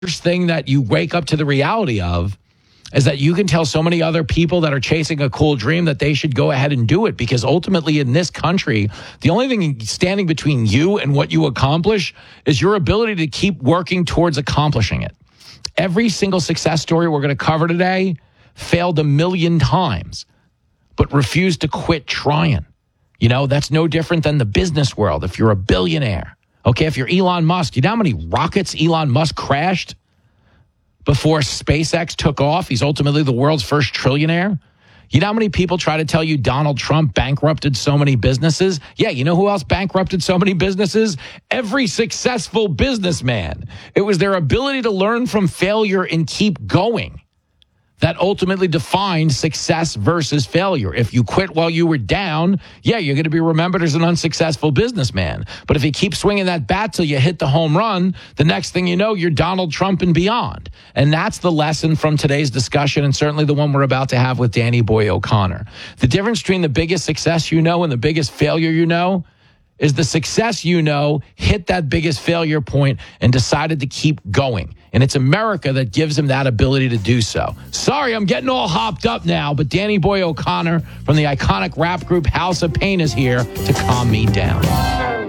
first thing that you wake up to the reality of is that you can tell so many other people that are chasing a cool dream that they should go ahead and do it, because ultimately in this country, the only thing standing between you and what you accomplish is your ability to keep working towards accomplishing it. Every single success story we're going to cover today failed 1,000,000 times, but refused to quit trying. You know, that's no different than the business world. If you're a billionaire, okay, if you're Elon Musk, you know how many rockets Elon Musk crashed before SpaceX took off? He's ultimately the world's first trillionaire. You know how many people try to tell you Donald Trump bankrupted so many businesses? Yeah, you know who else bankrupted so many businesses? Every successful businessman. It was their ability to learn from failure and keep going that ultimately defined success versus failure. If you quit while you were down, yeah, you're going to be remembered as an unsuccessful businessman. But if you keep swinging that bat till you hit the home run, the next thing you know, you're Donald Trump and beyond. And that's the lesson from today's discussion, and certainly the one we're about to have with Danny Boy O'Connor. The difference between the biggest success you know and the biggest failure you know is the success you know hit that biggest failure point and decided to keep going. And it's America that gives him that ability to do so. Sorry, I'm getting all hopped up now, but Danny Boy O'Connor from the iconic rap group House of Pain is here to calm me down.